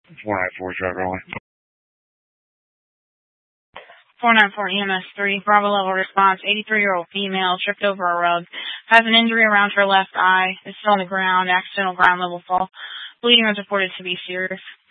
494 driver only. 494 EMS 3, Bravo level response, 83-year-old female, tripped over a rug, has an injury around her left eye, is still on the ground, accidental ground level fall. Bleeding was reported to be serious.